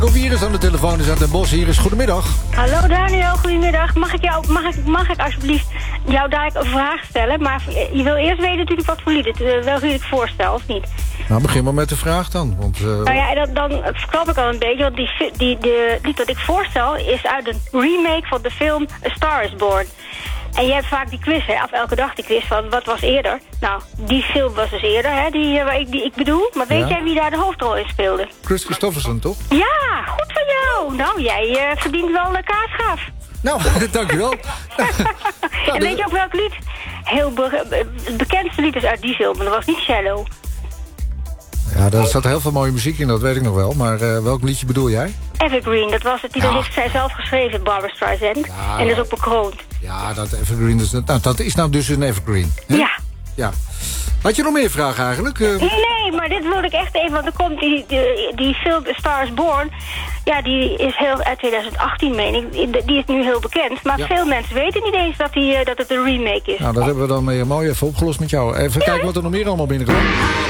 Virus aan de telefoon is aan Den Bosch. Hier is goedemiddag. Hallo Daniel, goedemiddag. Mag ik alsjeblieft jou daar een vraag stellen? Maar je wil eerst weten natuurlijk wat voor lied het welk lied ik voorstel, of niet? Nou, begin maar met de vraag dan. Want, Nou ja, dan verklap ik al een beetje. Want de lied dat ik voorstel is uit een remake van de film A Star is Born. En je hebt vaak die quiz, hè, of elke dag die quiz van wat was eerder. Nou, die film was dus eerder, hè, die ik bedoel. Maar weet jij wie daar de hoofdrol in speelde? Chris Christofferson, toch? Ja, goed van jou. Nou, jij verdient wel een kaartschaf. Nou, dankjewel. En weet je ook welk lied? Het bekendste lied is uit die film, maar dat was niet Shallow. Ja, daar zat heel veel mooie muziek in, dat weet ik nog wel. Maar welk liedje bedoel jij? Evergreen, dat was het. Die heeft zij zelf geschreven, Barbra Streisand. Ja, en dat is ook bekroond. Ja, dat Evergreen is... Dat is nou dus een Evergreen. Hè? Ja. Had je nog meer vragen eigenlijk? Nee, maar dit wilde ik echt even, want er komt die film A Star is Born. Ja, die is uit 2018, meen ik. Die is nu heel bekend. Maar veel mensen weten niet eens dat het een remake is. Nou, dat hebben we dan mooi even opgelost met jou. Even kijken wat er nog meer allemaal binnenkomt.